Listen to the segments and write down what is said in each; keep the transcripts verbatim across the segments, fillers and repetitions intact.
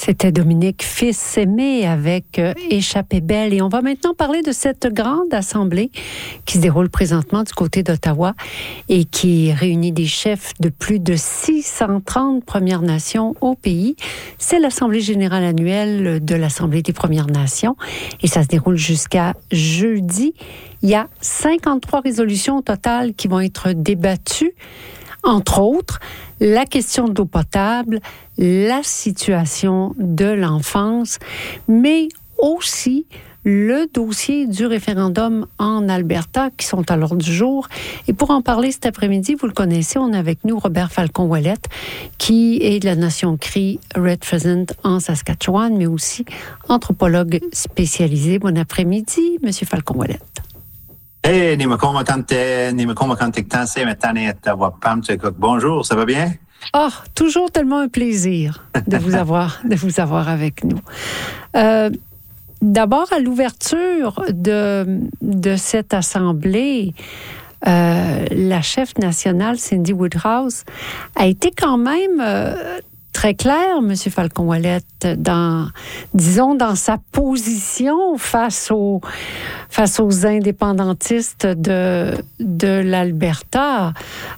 C'était Dominique Fils-Aimé avec euh, Échappée belle. Et on va maintenant parler de cette grande assemblée qui se déroule présentement du côté d'Ottawa et qui réunit des chefs de plus de six cent trente Premières Nations au pays. C'est l'Assemblée générale annuelle de l'Assemblée des Premières Nations et ça se déroule jusqu'à jeudi. Il y a cinquante-trois résolutions au total qui vont être débattues. Entre autres, la question de l'eau potable, la situation de l'enfance, mais aussi le dossier du référendum en Alberta qui sont à l'ordre du jour. Et pour en parler cet après-midi, vous le connaissez, on a avec nous Robert Falcon-Ouellette, qui est de la Nation Cree Red Pheasant en Saskatchewan, mais aussi anthropologue spécialisé. Bon après-midi, Monsieur Falcon-Ouellette. Hey, Nimakoma Kante, Nimakoma Kante Ktanse, Metane, Tawapam, bonjour, ça va bien? Oh, toujours tellement un plaisir de vous avoir, de vous avoir avec nous. Euh, d'abord, à l'ouverture de, de cette assemblée, euh, la chef nationale, Cindy Woodhouse, a été quand même euh, très claire, M. Falcon-Ouellette, dans, disons, dans sa position face aux, face aux indépendantistes de, de l'Alberta.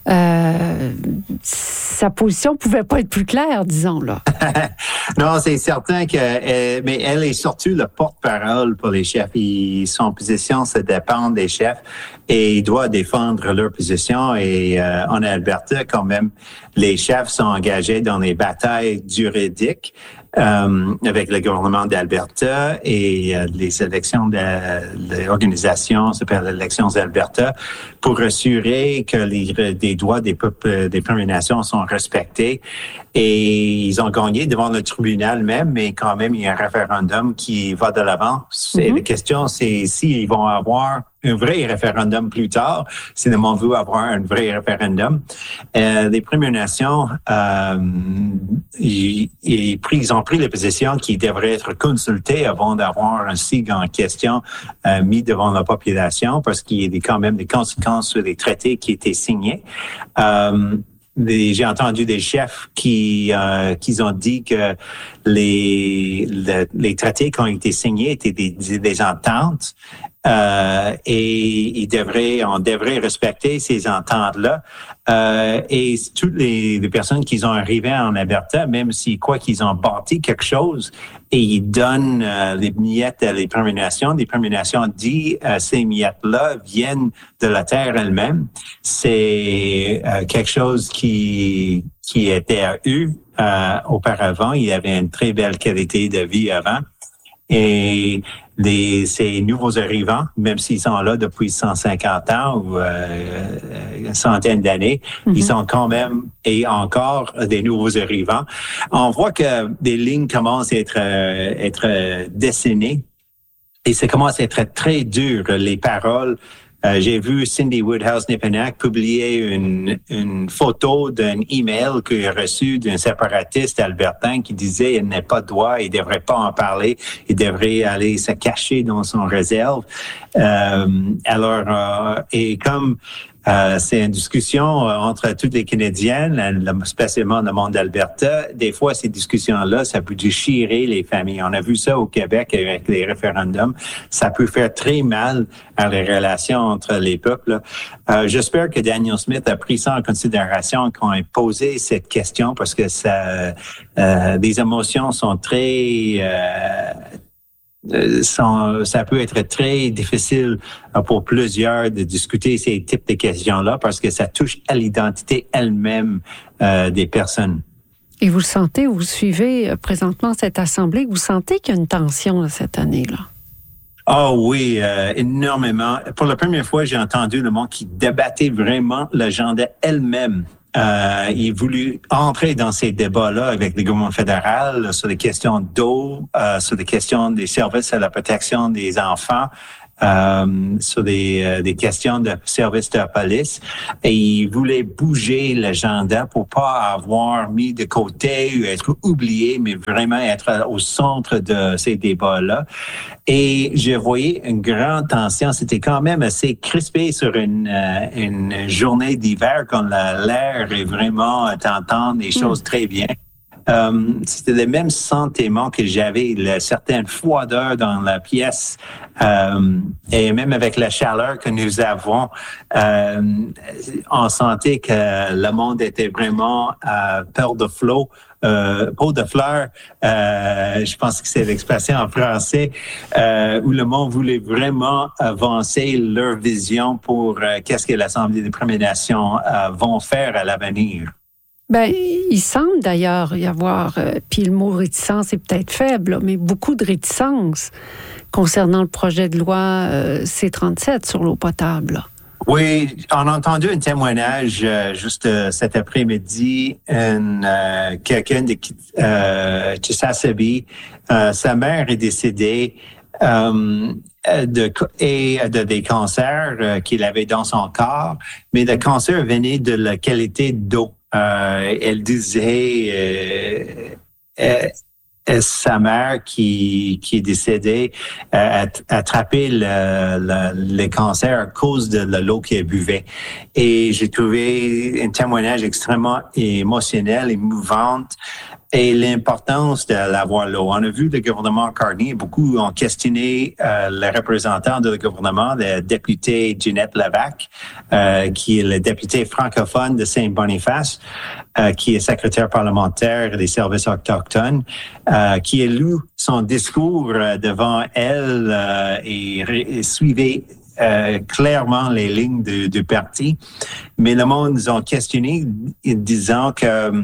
Euh, sa position ne pouvait pas être plus claire, disons, là. Non, c'est certain que, euh, mais elle est surtout le porte-parole pour les chefs. Ils, son position, ça dépend des chefs et il doit défendre leur position. Et euh, en Alberta, quand même, les chefs sont engagés dans les batailles juridiques euh, avec le gouvernement d'Alberta et euh, les élections de l'organisation s'appelle l'élections d'Alberta pour assurer que les, les droits des peuples des Premières Nations sont respectés. Et ils ont gagné devant le tribunal même, mais quand même, il y a un référendum qui va de l'avant. Mm-hmm. Et la question, c'est s'ils vont avoir un vrai référendum plus tard, si le monde veut avoir un vrai référendum. Euh, les Premières Nations, euh, ils, ils, ils ont pris la position qu'ils devraient être consultés avant d'avoir un sigle en question euh, mis devant la population, parce qu'il y a quand même des conséquences sur les traités qui étaient signés. Euh, Les, j'ai entendu des chefs qui, euh, qui ont dit que les, le, les traités qui ont été signés étaient des, des ententes euh, et ils devraient, on devrait respecter ces ententes-là. Euh, et toutes les, les personnes qui sont arrivées en Alberta, même s'ils croient qu'ils ont bâti quelque chose et ils donnent euh, les miettes à les Premières Nations, les Premières Nations disent euh, ces miettes-là viennent de la terre elle-même. C'est euh, quelque chose qui qui était à eux euh, auparavant. Il y avait une très belle qualité de vie avant. Et les, ces nouveaux arrivants, même s'ils sont là depuis cent cinquante ans ou euh, une centaine d'années, mm-hmm. ils sont quand même et encore des nouveaux arrivants. On voit que des lignes commencent à être, euh, être dessinées et ça commence à être très dur, les paroles. Euh, j'ai vu Cindy Woodhouse-Nepenack publier une, une photo d'un email qu'il a reçu d'un séparatiste albertain qui disait il n'a pas de droit, il devrait pas en parler, il devrait aller se cacher dans son réserve. Euh, alors, euh, et comme Euh, c'est une discussion euh, entre toutes les Canadiennes, le, spécialement le monde d'Alberta. Des fois, ces discussions-là, ça peut déchirer les familles. On a vu ça au Québec avec les référendums. Ça peut faire très mal à les relations entre les peuples. Euh, j'espère que Daniel Smith a pris ça en considération quand il a posé cette question parce que ça, euh, les émotions sont très... Euh, Sont, ça peut être très difficile pour plusieurs de discuter ces types de questions-là parce que ça touche à l'identité elle-même euh, des personnes. Et vous le sentez, vous suivez présentement cette assemblée, vous sentez qu'il y a une tension là, cette année-là? Oh oui, euh, énormément. Pour la première fois, j'ai entendu le monde qui débattait vraiment l'agenda elle-même. Euh, il voulu entrer dans ces débats-là avec le gouvernement fédéral sur les questions d'eau, euh, sur les questions des services à la protection des enfants, euh, sur des, euh, des questions de services de police. Et il voulait bouger l'agenda pour pas avoir mis de côté ou être oublié, mais vraiment être au centre de ces débats-là. Et je voyais une grande tension. C'était quand même assez crispé sur une, euh, une journée d'hiver quand la, l'air est vraiment t'entendre des choses très bien. euh, c'était le même sentiment que j'avais, une certaine froideur dans la pièce, euh, et même avec la chaleur que nous avons, euh, on sentait que le monde était vraiment à peur de flot. Euh, peau de fleurs, euh, je pense que c'est l'expression en français, euh, où le monde voulait vraiment avancer leur vision pour euh, qu'est-ce que l'Assemblée des Premières Nations euh, vont faire à l'avenir. Ben, il semble d'ailleurs y avoir, euh, puis le mot réticence est peut-être faible, mais beaucoup de réticence concernant le projet de loi euh, C trente-sept sur l'eau potable. Là. Oui, on a entendu un témoignage euh, juste euh, cet après-midi, une, euh, quelqu'un de euh, Chisasibi, euh, sa mère est décédée euh, de, et de des cancers euh, qu'il avait dans son corps, mais le cancer venait de la qualité d'eau. Euh, elle disait... Euh, euh, sa mère qui qui est décédée a attrapé le, le, le cancer à cause de l'eau qu'elle buvait. Et j'ai trouvé un témoignage extrêmement émotionnel, émouvant, et l'importance de l'avoir l'eau. On a vu le gouvernement Carney, beaucoup ont questionné euh, le représentant du gouvernement, le député Ginette Levac, euh, qui est le député francophone de Saint-Boniface, euh, qui est secrétaire parlementaire des services autochtones, euh, qui a lu son discours euh, devant elle euh, et, et suivait Euh, clairement les lignes du, du parti, mais le monde nous a questionné disant que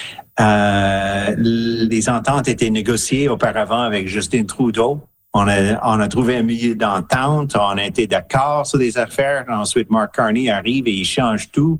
euh, les ententes étaient négociées auparavant avec Justin Trudeau. On a, on a trouvé un milieu d'entente, on a été d'accord sur des affaires. Ensuite, Mark Carney arrive et il change tout.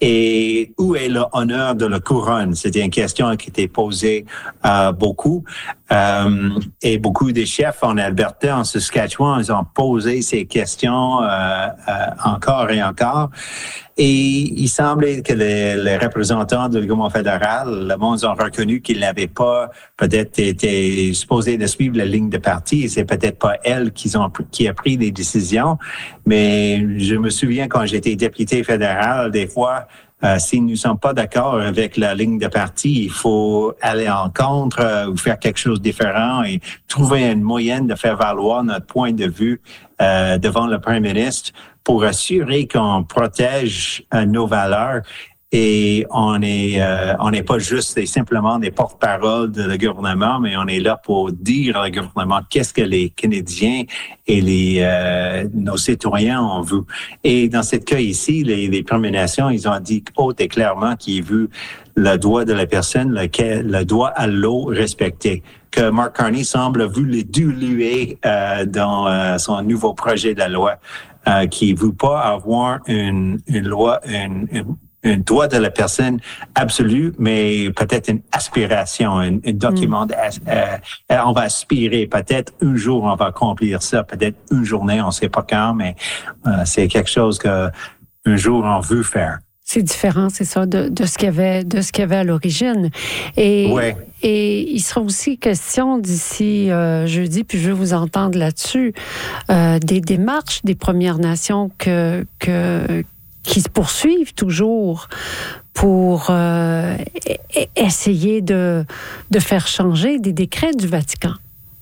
Et où est l'honneur de la couronne? C'était une question qui était posée euh, beaucoup. Euh, et beaucoup des chefs en Alberta, en Saskatchewan, ils ont posé ces questions euh, euh, encore et encore. Et il semblait que les, les représentants du gouvernement fédéral, le monde, ont reconnu qu'ils n'avaient pas peut-être été supposés de suivre la ligne de parti. C'est peut-être pas elle qui ont qui a pris les décisions. Mais je me souviens quand j'étais député fédéral, des fois, Euh, si nous ne sommes pas d'accord avec la ligne de parti, il faut aller en contre euh, ou faire quelque chose de différent et trouver une moyenne de faire valoir notre point de vue euh, devant le Premier ministre pour assurer qu'on protège euh, nos valeurs. Et on est, euh, on n'est pas juste et simplement des porte-parole de le gouvernement, mais on est là pour dire au gouvernement qu'est-ce que les Canadiens et les euh, nos citoyens ont vu. Et dans ce cas ici, les, les Premières Nations, ils ont dit haut et clairement qu'ils veulent le droit de la personne, le, le droit à l'eau respecté. Que Mark Carney semble vouloir diluer euh, dans euh, son nouveau projet de la loi, euh, qui ne veut pas avoir une, une loi, une, une un droit de la personne absolu, mais peut-être une aspiration, un, un document. Mm. De, euh, on va aspirer, peut-être un jour on va accomplir ça, peut-être une journée, on ne sait pas quand, mais euh, c'est quelque chose que un jour on veut faire. C'est différent, c'est ça, de, de ce qu'il y avait, de ce qu'il y avait à l'origine. Et, ouais. et il sera aussi question d'ici euh, jeudi, puis je veux vous entendre là-dessus, euh, des démarches des Premières Nations que que qui se poursuivent toujours pour euh, essayer de, de faire changer des décrets du Vatican.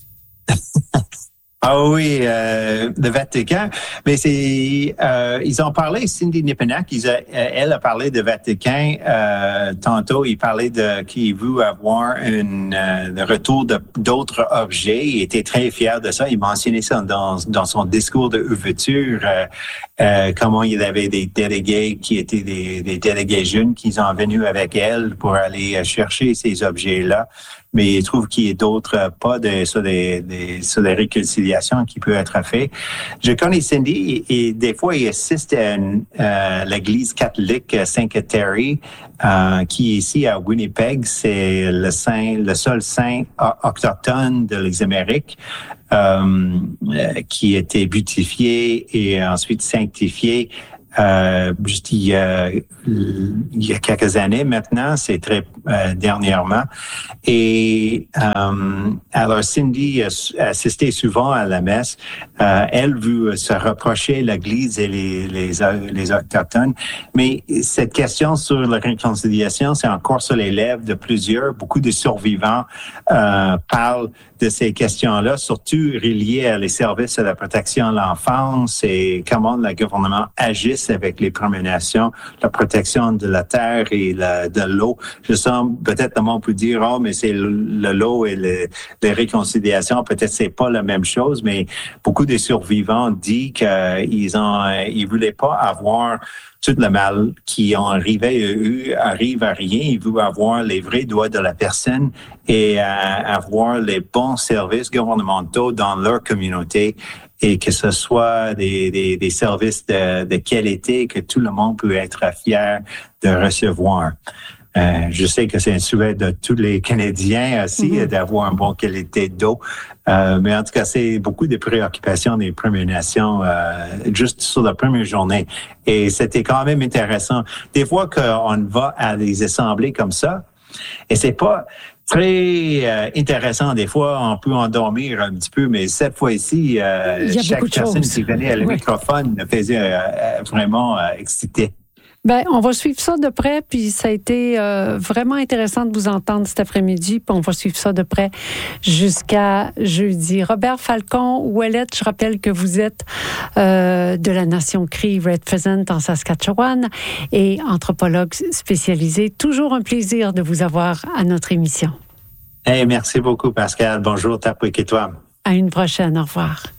Ah oui, euh, le Vatican. Mais c'est, euh, ils ont parlé, Cindy Nipinak, ils a, elle a parlé de Vatican. Euh, tantôt, il parlait de qu'il veut avoir une, euh, le retour de, d'autres objets. Il était très fier de ça. Il mentionnait ça dans, dans son discours de ouverture, euh, euh, comment il y avait des délégués qui étaient des, des délégués jeunes qui sont venus avec elle pour aller chercher ces objets-là. Mais il trouve qu'il y a d'autres pas de, sur des, des, sur des réconciliations qui peuvent être faites. Je connais Cindy et, et des fois, il assiste à une, euh, l'église catholique Saint-Catherine, euh, qui est ici à Winnipeg. C'est le saint, le seul saint autochtone de l'Amérique, euh, qui a été beautifié et ensuite sanctifié euh, juste il y, a, il y a quelques années maintenant, c'est très euh, dernièrement. Et euh, alors Cindy assistait souvent à la messe. Euh, elle veut se reprocher l'Église et les, les, les Autochtones. Mais cette question sur la réconciliation, c'est encore sur les lèvres de plusieurs. Beaucoup de survivants euh, parlent de ces questions-là, surtout reliées à les services de la protection de l'enfance et comment le gouvernement agisse avec les Premières Nations, la protection de la terre et la, de l'eau. Je sens peut-être le monde peut dire, oh, mais c'est le, le l'eau et le, les réconciliations, peut-être c'est pas la même chose, mais beaucoup des survivants disent qu'ils ont, ils voulaient pas avoir tout le mal qui en arrivait à eux arrive à rien. Ils veulent avoir les vrais droits de la personne et euh, avoir les bons services gouvernementaux dans leur communauté et que ce soit des, des, des services de, de qualité que tout le monde peut être fier de recevoir. Euh, je sais que c'est un souhait de tous les Canadiens aussi mm-hmm. d'avoir une bonne qualité d'eau, euh, mais en tout cas, c'est beaucoup de préoccupations des Premières Nations euh, juste sur la première journée. Et c'était quand même intéressant. Des fois qu'on va à des assemblées comme ça, et c'est pas très euh, intéressant. Des fois, on peut endormir un petit peu, mais cette fois-ci, euh, chaque personne qui venait à le oui. microphone me faisait euh, vraiment euh, excité. Ben, on va suivre ça de près, puis ça a été euh, vraiment intéressant de vous entendre cet après-midi, puis on va suivre ça de près jusqu'à jeudi. Robert Falcon-Ouellette, je rappelle que vous êtes euh, de la Nation Cree Red Pheasant en Saskatchewan et anthropologue spécialisé. Toujours un plaisir de vous avoir à notre émission. Hey, merci beaucoup, Pascal. Bonjour, Tapouik et toi. À une prochaine. Au revoir.